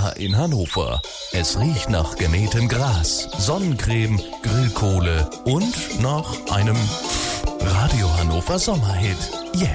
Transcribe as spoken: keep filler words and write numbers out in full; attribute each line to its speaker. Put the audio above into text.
Speaker 1: Spa in Hannover. Es riecht nach gemähtem Gras, Sonnencreme, Grillkohle und nach einem Radio Hannover Sommerhit.